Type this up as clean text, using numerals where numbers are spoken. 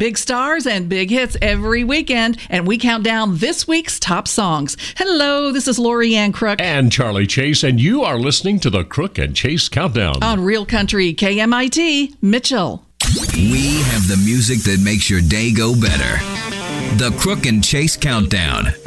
Big stars and big hits every weekend, and we count down this week's top songs. Hello, this is Lori Ann Crook. And Charlie Chase, and you are listening to the Crook and Chase Countdown. On Real Country, KMIT, Mitchell. We have the music that makes your day go better. The Crook and Chase Countdown.